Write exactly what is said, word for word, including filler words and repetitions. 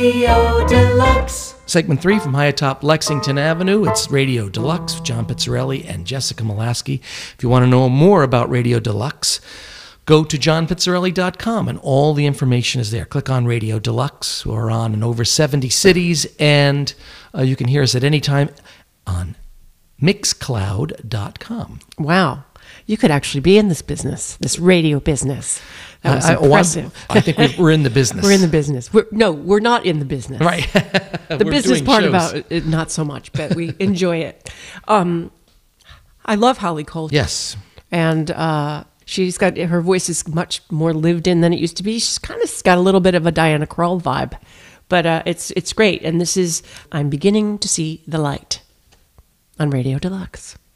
Radio Deluxe. Segment three from high atop Lexington Avenue. It's Radio Deluxe with John Pizzarelli and Jessica Molaski. If you want to know more about Radio Deluxe, go to john pizzarelli dot com and all the information is there. Click on Radio Deluxe. We're on in over seventy cities, and uh, you can hear us at any time on mixcloud dot com. Wow. You could actually be in this business, this radio business. That was I, I, impressive. I think we- we're in the business. We're in the business. We're, no, we're not in the business. Right. The We're business doing part shows. about it, not so much, but we enjoy it. Um, I love Holly Coulter. Yes. And uh, she's got, her voice is much more lived in than it used to be. She's kind of got a little bit of a Diana Krall vibe, but uh, it's it's great. And this is I'm Beginning to See the Light on Radio Deluxe.